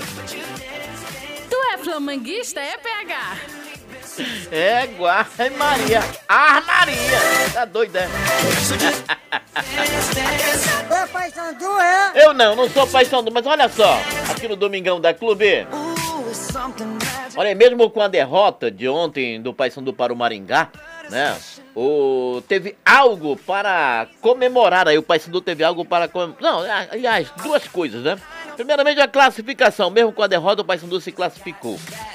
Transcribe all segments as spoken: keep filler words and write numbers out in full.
Tu é flamenguista, é, P H? É, guarda Maria. Ah, Maria. Tá doida, é? É Paysandu, é? Eu não, não sou Paysandu, mas olha só. Aqui no Domingão da Clube. Olha aí, mesmo com a derrota de ontem do Paysandu para o Maringá, né? O, teve algo para comemorar aí. O Paysandu teve algo para comemorar. Não, aliás, duas coisas, né? Primeiramente a classificação. Mesmo com a derrota, o Paysandu se classificou.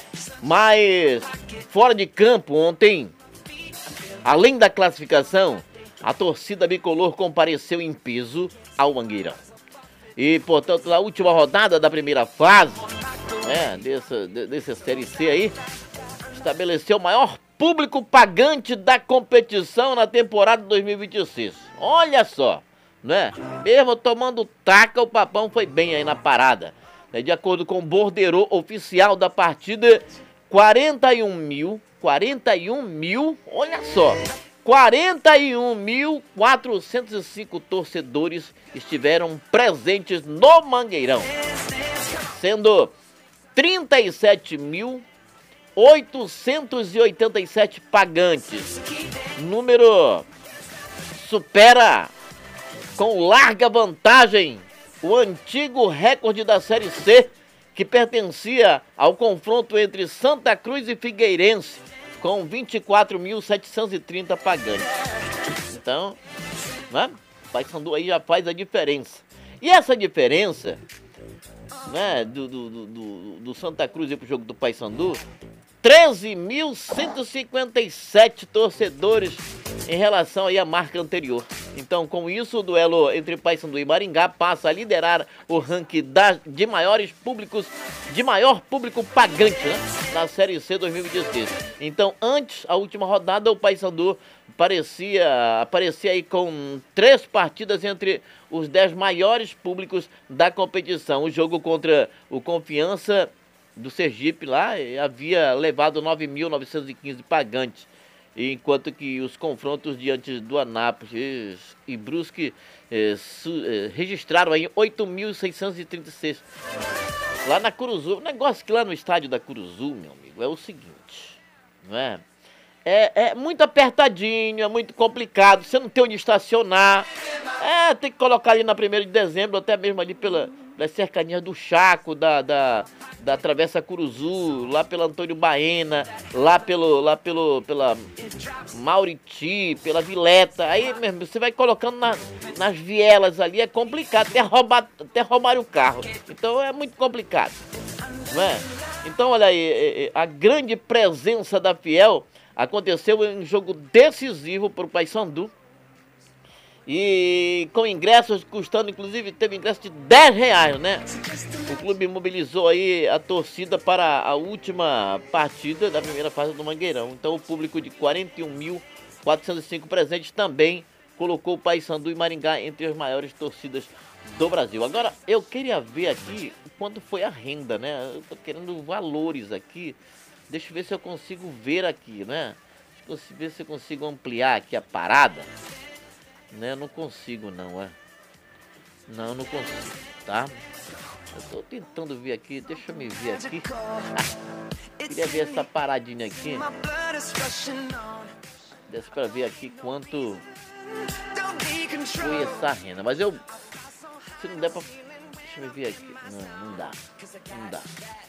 Mas fora de campo ontem, além da classificação, a torcida bicolor compareceu em peso ao Mangueirão. E, portanto, na última rodada da primeira fase, né, dessa, dessa Série C aí, estabeleceu o maior público pagante da competição na temporada dois mil e vinte e seis. Olha só, né? Mesmo tomando taca, o Papão foi bem aí na parada. De acordo com o borderô oficial da partida, quarenta e um mil, quarenta e um mil, olha só, quarenta e um mil quatrocentos e cinco torcedores estiveram presentes no Mangueirão, sendo trinta e sete mil oitocentos e oitenta e sete pagantes. Número supera com larga vantagem o antigo recorde da Série C, que pertencia ao confronto entre Santa Cruz e Figueirense, com vinte e quatro mil setecentos e trinta pagantes. Então, né, o Paysandu aí já faz a diferença. E essa diferença, né, do, do, do, do Santa Cruz ir pro jogo do Paysandu, treze mil cento e cinquenta e sete torcedores em relação aí à marca anterior. Então, com isso, o duelo entre Paysandu e Maringá passa a liderar o ranking da, de maiores públicos, de maior público pagante, né, na Série C dois mil e dezesseis. Então, antes, a última rodada, o Paysandu parecia, aparecia aí com três partidas entre os dez maiores públicos da competição. O jogo contra o Confiança do Sergipe lá havia levado nove mil novecentos e quinze pagantes, enquanto que os confrontos diante do Anápolis e Brusque eh, su, eh, registraram aí oito mil seiscentos e trinta e seis. Lá na Curuzu, o negócio que lá no estádio da Curuzu, meu amigo, é o seguinte, não é? É, é muito apertadinho, é muito complicado, você não tem onde estacionar, é, tem que colocar ali na primeira de dezembro, até mesmo ali pela... das cercanias do Chaco, da, da, da Travessa Curuzu, lá pela Antônio Baena, lá, pelo, lá pelo, pela Mauriti, pela Vileta. Aí mesmo, você vai colocando na, nas vielas ali, é complicado, até roubar, até roubar o carro. Então é muito complicado, não é? Então olha aí, a grande presença da Fiel aconteceu em um jogo decisivo para o Paysandu. E com ingressos custando, inclusive teve ingresso de dez reais, né? O clube mobilizou aí a torcida para a última partida da primeira fase do Mangueirão. Então o público de quarenta e um mil quatrocentos e cinco presentes também colocou o Paysandu e Maringá entre as maiores torcidas do Brasil. Agora, eu queria ver aqui quanto foi a renda, né? Eu tô querendo valores aqui. Deixa eu ver se eu consigo ver aqui, né? Deixa eu ver se eu consigo ampliar aqui a parada. Né, não consigo não, é. Não, não consigo, tá? Eu tô tentando ver aqui, deixa eu me ver aqui. Queria ver essa paradinha aqui. Deixa pra ver aqui quanto foi essa renda. Mas eu, se não der pra... Deixa eu ver aqui. Não, não dá. Não dá.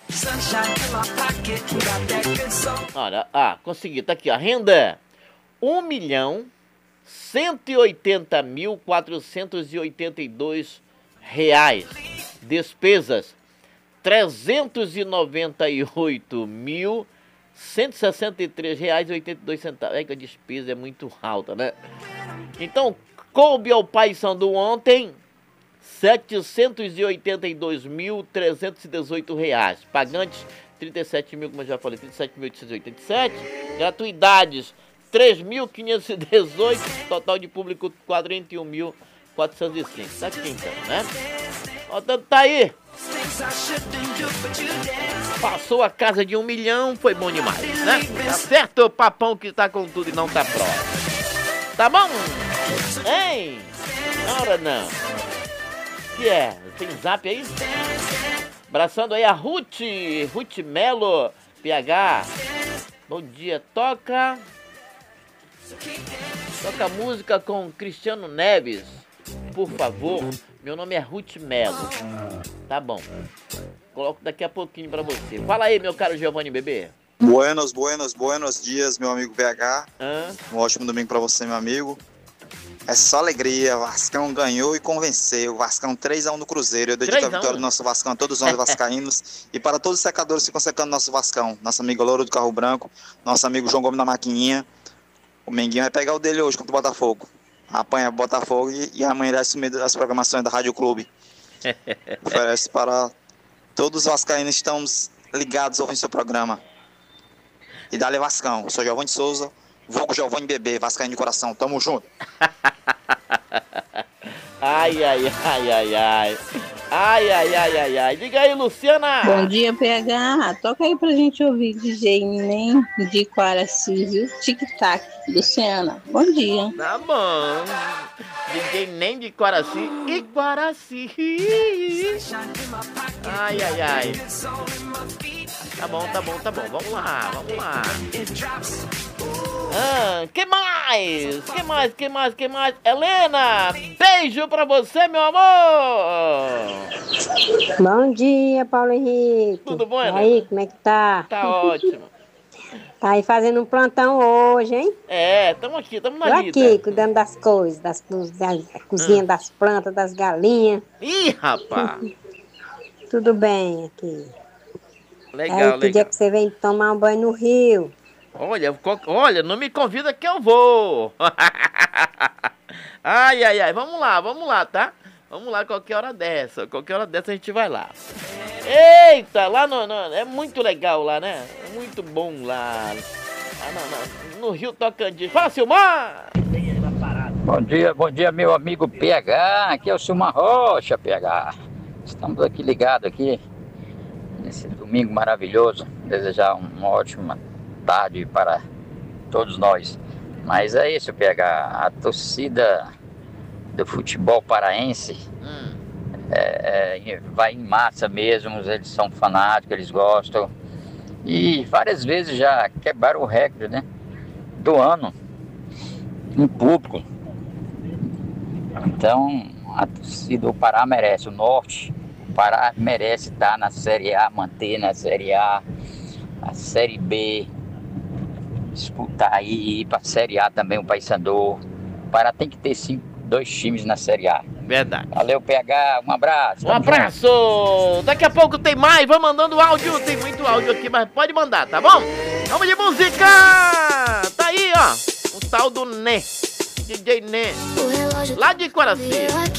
Olha, ah, consegui, tá aqui, a renda é um milhão cento e oitenta mil quatrocentos e oitenta e dois reais. Despesas trezentos e noventa e oito mil cento e sessenta e três reais e oitenta e dois centavos. É que a despesa é muito alta, né? Então, coube ao Paysandu ontem setecentos e oitenta e dois mil trezentos e dezoito reais. Pagantes trinta e sete mil, como eu já falei, trinta e sete mil oitocentos e oitenta e sete. Gratuidades três mil quinhentos e dezoito, total de público quarenta e um mil quatrocentos e cinco. Tá aqui então, né? Portanto, tá aí. Passou a casa de um milhão, foi bom demais, né? Tá certo, o Papão que tá com tudo e não tá próximo. Tá bom? Hein? Ora não. O que é? Tem zap aí? Abraçando aí a Ruth, Ruth Melo, P H. Bom dia, toca. Toca música com Cristiano Neves, por favor. Meu nome é Ruth Melo. Tá bom. Coloco daqui a pouquinho pra você. Fala aí, meu caro Giovanni Bebê. Buenos, buenos, buenos dias, meu amigo B H. Hã? Um ótimo domingo pra você, meu amigo. É só alegria, o Vascão ganhou e convenceu. Vascão três a um no Cruzeiro. Eu dedico a vitória do nosso Vascão a todos nós vascaínos e para todos os secadores que ficam secando nosso Vascão. Nosso amigo Louro do Carro Branco, nosso amigo João Gomes na maquininha. O Menguinho vai pegar o dele hoje contra o Botafogo. Apanha o Botafogo e, e amanhã vai assumir as programações da Rádio Clube. Oferece para todos os vascaínos que estamos ligados ouvindo seu programa. E dá-lhe Vascão. Eu sou Giovanni Souza, vulgo Giovanni Bebê, vascaíno de coração. Tamo junto. Ai, ai, ai, ai, ai. Ai, ai, ai, ai, ai. Diga aí, Luciana. Bom dia, P H. Toca aí pra gente ouvir D J Nem de Quaraci, viu? Tic-tac. Luciana, bom dia. Tá bom. D J Nem de Quaraci e Quaraci. Ai, ai, ai. Tá bom, tá bom, tá bom. Vamos lá, vamos lá. Ah, que mais? Que mais, que mais, que mais? Helena, beijo pra você, meu amor. Bom dia, Paulo Henrique. Tudo bom, E Helena? aí, como é que tá? Tá ótimo. Tá aí fazendo um plantão hoje, hein? É, tamo aqui, tamo na Tô lida. aqui, cuidando das coisas, das, dos- da cozinha, das plantas, das galinhas. Ih, rapaz. Tudo bem aqui. Legal, Aí, que dia legal. que você vem tomar um banho no rio? Olha, co- olha, não me convida que eu vou. Ai, ai, ai, vamos lá, vamos lá, tá? Vamos lá, qualquer hora dessa, qualquer hora dessa a gente vai lá. Eita, lá no, no- é muito legal lá, né? É muito bom lá. Ah, não, não, no Rio Tocantins. Fala, Silmar! Bom dia, bom dia, meu amigo P H. Aqui é o Silmar Rocha, P H. Estamos aqui ligados aqui nesse domingo maravilhoso. Desejar uma ótima tarde para todos nós. Mas é isso, P H. A torcida do futebol paraense Hum, é, é, vai em massa mesmo. Eles são fanáticos, eles gostam. E várias vezes já quebraram o recorde, né, do ano em público. Então, a torcida do Pará merece, o Norte, o Pará merece estar na Série A, manter na Série A, a Série B, disputar aí, ir para a Série A também, o Paysandu. O Pará tem que ter cinco, dois times na Série A. verdade. Valeu, P H, um abraço. Um abraço! Daqui a pouco tem mais, vão mandando áudio, tem muito áudio aqui, mas pode mandar, tá bom? Vamos de música! Tá aí, ó, o tal do Né, D J Né, lá de Quaraci.